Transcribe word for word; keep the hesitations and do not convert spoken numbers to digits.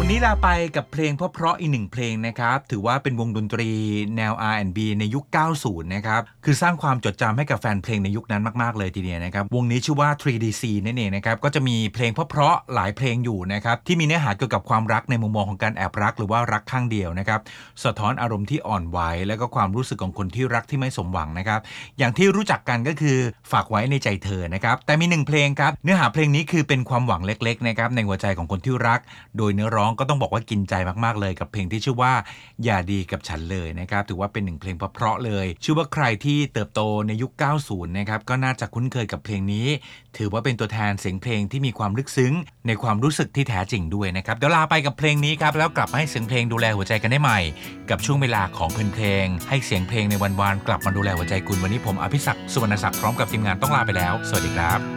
วันนี้ลาไปกับเพลงเพราะๆอีกหนึ่งเพลงนะครับถือว่าเป็นวงดนตรีแนว อาร์ แอนด์ บี ในยุค เก้าสิบ นะครับคือสร้างความจดจำให้กับแฟนเพลงในยุคนั้นมากๆเลยทีเดียวนะครับวงนี้ชื่อว่า ทรี ดี ซี นั่นเองนะครับก็จะมีเพลงเพราะๆหลายเพลงอยู่นะครับที่มีเนื้อหาเกี่ยวกับความรักในมุมมองของการแอบรักหรือว่ารักข้างเดียวนะครับสะท้อนอารมณ์ที่อ่อนไหวและก็ความรู้สึกของคนที่รักที่ไม่สมหวังนะครับอย่างที่รู้จักกันก็คือฝากไว้ในใจเธอนะครับแต่มีหนึ่งเพลงครับเนื้อหาเพลงนี้คือเป็นความหวังเล็กๆนะครับในหัวใจของคนที่รักโดยเนื้อร้องก็ต้องบอกว่ากินใจมากๆเลยกับเพลงที่ชื่อว่าอย่าดีกับฉันเลยนะครับถือว่าเป็นหนึ่งเพลงเพราะๆเลยชื่อว่าใครที่เติบโตในยุค เก้าสิบ นะครับก็น่าจะคุ้นเคยกับเพลงนี้ถือว่าเป็นตัวแทนเสียงเพลงที่มีความลึกซึ้งในความรู้สึกที่แท้จริงด้วยนะครับเดี๋ยวลาไปกับเพลงนี้ครับแล้วกลับมาให้เสียงเพลงดูแลหัวใจกันได้ใหม่กับช่วงเวลาของเพลินเพลงให้เสียงเพลงในวันวานกลับมาดูแลหัวใจคุณวันนี้ผมอภิศักดิ์สุวรรณศักดิ์พร้อมกับทีมงานต้องลาไปแล้วสวัสดีครับ